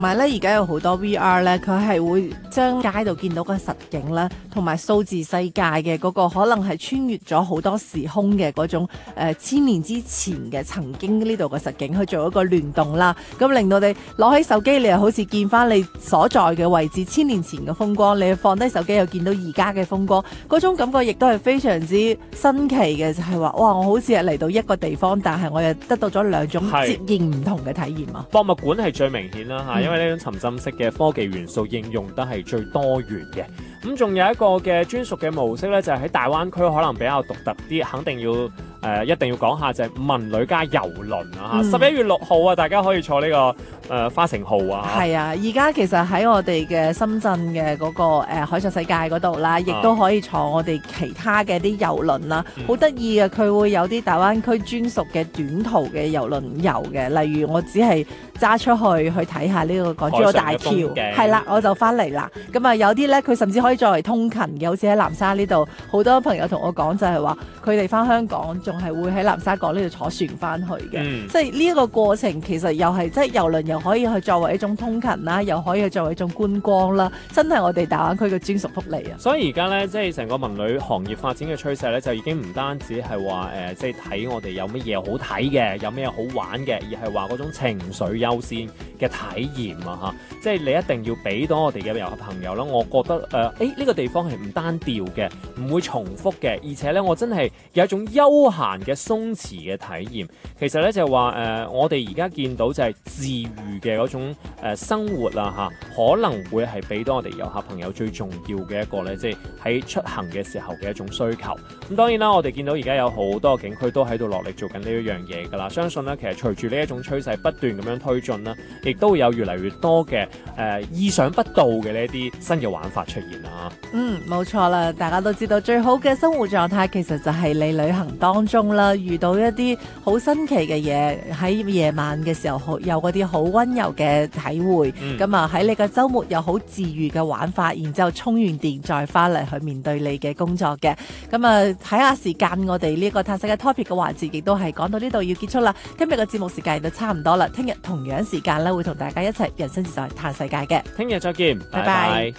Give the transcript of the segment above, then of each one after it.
同埋咧，而家有好多 VR 咧，佢係會將街度見到個實景啦，同埋數字世界嘅嗰個可能係穿越咗好多時空嘅嗰種千年之前嘅曾經呢度嘅實景去做一個聯動啦，咁令到你攞起手機，你又好似見翻你所在嘅位置千年前嘅風光，你放低手機又見到而家嘅風光，嗰種感覺亦都係非常之新奇嘅，就係話哇，我好似係嚟到一個地方，但係我又得到咗兩種截然唔同嘅體驗啊！ 博物館係最明顯啦嚇，因為呢種沉浸式嘅科技元素應用得係最多元嘅。咁仲有一個嘅專屬嘅模式咧，就係喺大灣區可能比較獨特啲，肯定要一定要講下就係文旅加郵輪啊嚇。11月6號啊，大家可以坐呢個花城號啊。係啊，而家其實喺我哋嘅深圳嘅嗰個海上世界嗰度啦，亦都可以坐我哋其他嘅啲郵輪啦，好得意嘅，佢會有啲大灣區專屬嘅短途嘅郵輪遊嘅，例如我只係揸出去睇下呢個港珠澳大橋，係啦，我就翻嚟啦。咁啊有啲咧，佢甚至可以作為通勤嘅，好似喺南沙呢度，好多朋友同我講就係話，佢哋翻香港仲係會喺南沙港呢度坐船翻去嘅，即係呢一個過程其實又係即係郵輪又可以去作為一種通勤啦，又可以去作為一種觀光啦，真係我哋大灣區嘅專屬福利啊！ 所以而家咧，即係成個文旅行業發展嘅趨勢咧，就已經唔單止係話即係睇我哋有乜嘢好睇嘅，有咩好玩嘅，而係話嗰種情緒優先嘅體驗啊嚇！即係你一定要俾到我哋嘅遊客朋友啦，我覺得呢個地方係唔單調嘅，唔會重複嘅，而且咧我真係有一種休閒嘅鬆弛嘅體驗。其實咧就話我哋而家見到就係治癒嘅嗰種生活啦嚇，可能會係俾到我哋遊客朋友最重要嘅一個咧，即係喺出行嘅時候嘅一種需求。咁當然啦，我哋見到而家有好多景區都喺度落力做緊呢一樣嘢㗎啦。相信咧其實隨住呢一種趨勢不斷咁樣推進啦，亦都會有越嚟越多嘅意想不到嘅呢一啲新嘅玩法出現啦。 冇錯啦，大家都知道最好嘅生活狀態其實就係你旅行當中啦，遇到一啲好新奇嘅嘢，喺夜晚嘅時候有嗰啲好溫柔嘅體會，咁啊喺你嘅週末有好治癒嘅玩法，然之後充完電再翻嚟去面對你嘅工作嘅。咁啊睇下時間，我哋呢個探世界 topic 嘅環節亦都係講到呢度要結束啦。今日嘅節目時間亦都差唔多啦，聽日同樣時間咧會同大家一齊人生自在探世界嘅。 聽日再見， 拜拜。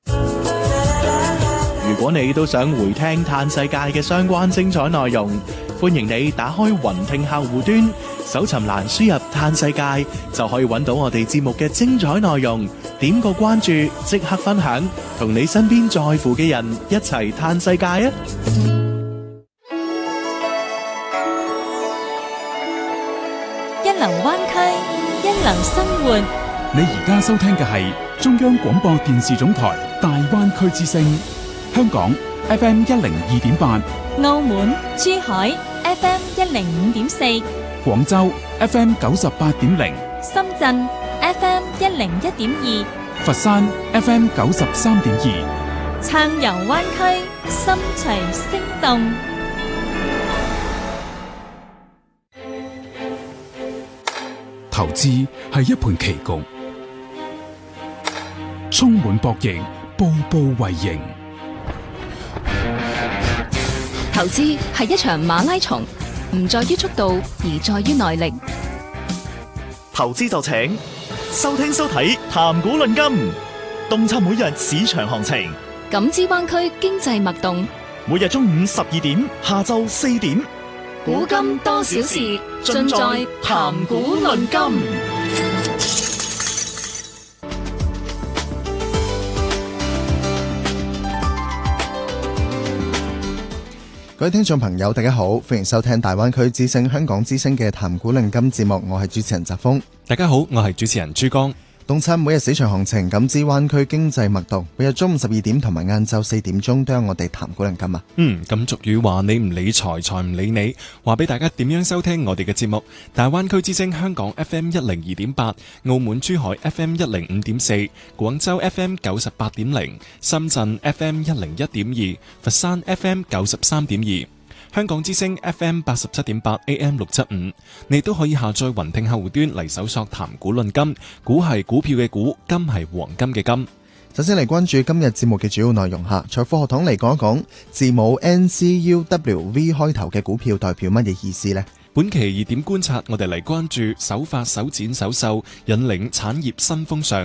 如果你都想回聽探世界嘅相關精彩內容，歡迎你打開雲聽客戶端，搜尋欄輸入探世界，就可以揾到我哋節目嘅精彩內容。點個關注，即刻分享，同你身邊在乎嘅人一齊探世界啊！ 一流灣區，一流生活。 你而家收聽嘅係中央廣播電視總台大灣區之聲，香港 FM 102.8， 澳門、珠海 FM 105.4， 廣州 FM 98.0， 深圳 FM 101.2， 佛山 FM 93.2。 暢遊灣區，心隨聲動。 投資係一盤棋局，充滿博弈，步步為營。 投資係一場馬拉松，唔在於速度，而在於耐力。 投資就請收聽收睇談股論金，洞察每日市場行情， 感知灣區經濟脈動。 每日中午12點，下晝4點， 古今多少事，盡在談股論金。 各位聽眾朋友大家好，歡迎收聽大灣區之聲香港之聲嘅談股論金節目，我係主持人澤峰。 大家好，我係主持人珠江。 洞察每日市場行情，感知灣區經濟脈動。每日中午12點同埋晏晝4點鐘都有我哋談股論金啊。 咁俗語話你唔理財，財唔理你。話俾大家點樣收聽我哋嘅節目。大灣區之聲香港 FM 102.8，澳門珠海 FM 105.4，廣州 FM 98.0，深圳 FM 101.2，佛山 FM 93.2。香港之聲 FM 87.8 AM 675，你都可以下載雲聽客戶端嚟搜索談股論金，股係股票嘅股，金係黃金嘅金。 首先嚟關注今日節目嘅主要內容下，財富學堂嚟講一講字母 NCUWV 開頭嘅股票代表乜嘢意思呢？ 本期熱點觀察，我哋嚟關注首發首展首秀，引領產業新風尚。